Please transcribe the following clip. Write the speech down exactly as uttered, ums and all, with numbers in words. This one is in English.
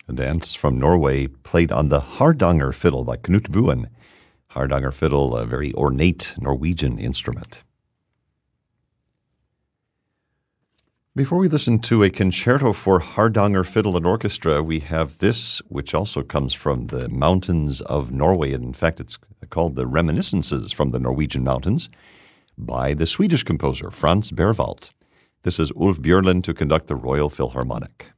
A dance from Norway played on the Hardanger fiddle by Knut Buen. Hardanger fiddle, a very ornate Norwegian instrument. Before we listen to a concerto for Hardanger Fiddle and Orchestra, we have this, which also comes from the mountains of Norway. In fact, it's called the Reminiscences from the Norwegian Mountains by the Swedish composer Franz Berwald. This is Ulf Björlund to conduct the Royal Philharmonic.